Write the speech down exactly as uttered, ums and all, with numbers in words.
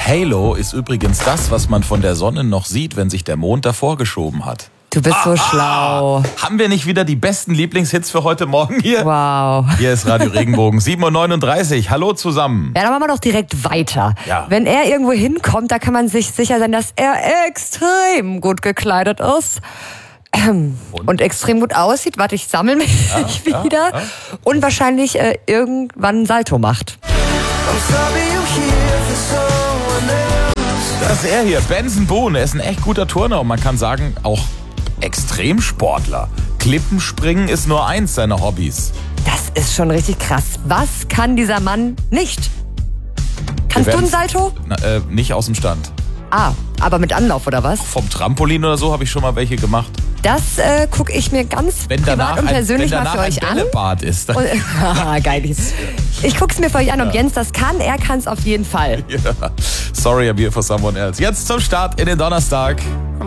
Halo ist übrigens das, was man von der Sonne noch sieht, wenn sich der Mond davor geschoben hat. Du bist so ah, schlau. Haben wir nicht wieder die besten Lieblingshits für heute Morgen hier? Wow. Hier ist Radio Regenbogen, sieben Uhr neununddreißig. Hallo zusammen. Ja, dann machen wir doch direkt weiter. Ja. Wenn er irgendwo hinkommt, da kann man sich sicher sein, dass er extrem gut gekleidet ist. Und, und extrem gut aussieht. Warte, ich sammle mich ja, wieder. Ja, ja. Und wahrscheinlich äh, irgendwann ein Salto macht. Das ist er hier, Benson Boone. Er ist ein echt guter Turner und man kann sagen, auch Extremsportler. Klippenspringen ist nur eins seiner Hobbys. Das ist schon richtig krass. Was kann dieser Mann nicht? Kannst du ein Salto? Na, äh, nicht aus dem Stand. Ah, aber mit Anlauf oder was? Vom Trampolin oder so habe ich schon mal welche gemacht. Das äh, gucke ich mir ganz wenn privat und persönlich ein, mal für euch an. Bällebad ist. Und, ah, geil. Ich gucke es mir für euch an. Und Jens, das kann, er kann es auf jeden Fall. Ja. Sorry, I'm here for someone else. Jetzt zum Start in den Donnerstag.